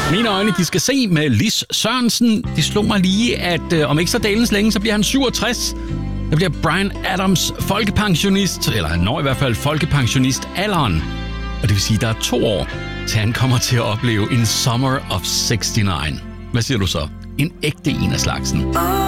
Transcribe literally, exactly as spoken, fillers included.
Mine øjne, de skal se med Lis Sørensen. De slog mig lige, at øh, om ikke så dalens længe, så bliver han syvogtres. Der bliver Bryan Adams folkepensionist, eller han når i hvert fald folkepensionist-alderen. Og det vil sige, at der er to år, til han kommer til at opleve en Summer of seksogtres. Hvad siger du så? En ægte en af slagsen.